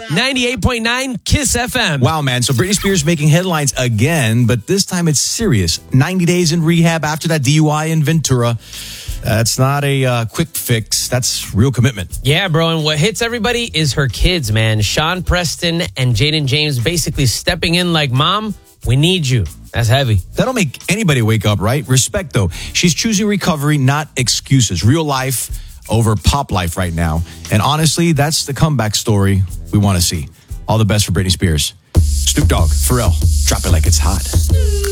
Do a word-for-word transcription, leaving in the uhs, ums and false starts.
ninety-eight point nine Kiss F M. Wow, man. So Britney Spears making headlines again, but this time it's serious. ninety days in rehab after that D U I in Ventura. That's not a uh, quick fix. That's real commitment. Yeah, bro. And what hits everybody is her kids, man. Sean Preston and Jaden James basically stepping in like, Mom, we need you. That's heavy. That'll make anybody wake up, right? Respect, though. She's choosing recovery, not excuses. Real life over pop life right now. And honestly, that's the comeback story we want to see. All the best for Britney Spears. Snoop Dogg, Pharrell, drop it like it's hot.